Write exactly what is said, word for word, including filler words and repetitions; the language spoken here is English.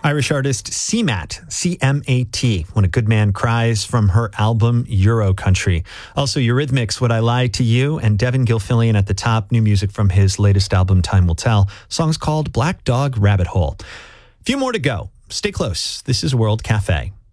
Irish artist C M A T, C M A T, When a Good Man Cries, from her album Euro Country. Also, Eurythmics, Would I Lie to You, and Devin Gilfillian at the top, new music from his latest album, Time Will Tell. Song's called Black Dog Rabbit Hole. A few more to go. Stay close. This is World Cafe.